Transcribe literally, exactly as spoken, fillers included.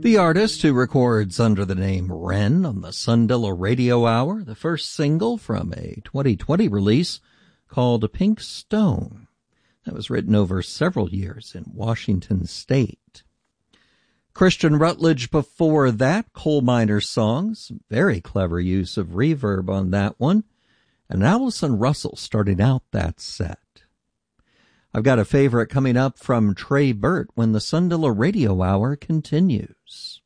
The artist who records under the name Ren on the Sundilla Radio Hour, the first single from a twenty twenty release called Pink Stone. That was written over several years in Washington State. Christian Rutledge before that, Coal Miner Songs, very clever use of reverb on that one, and Allison Russell starting out that set. I've got a favorite coming up from Trey Burt when the Sundilla Radio Hour continues.